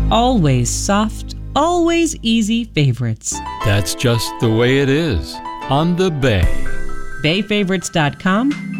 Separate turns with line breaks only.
Always soft, always easy favorites.
That's just the way it is on the Bay.
BayFavorites.com